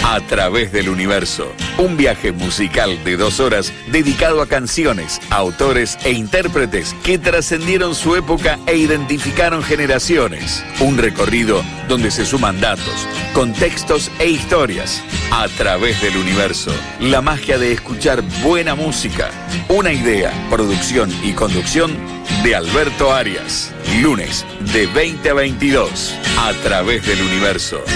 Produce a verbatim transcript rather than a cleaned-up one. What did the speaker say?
A través del universo. Un viaje musical de dos horas dedicado a canciones, autores e intérpretes que trascendieron su época e identificaron generaciones. Un recorrido donde se suman datos, contextos e historias. A través del universo. La magia de escuchar buena música. Una idea, producción y conducción de Alberto Arias. Lunes de veinte a veintidós. A través del universo.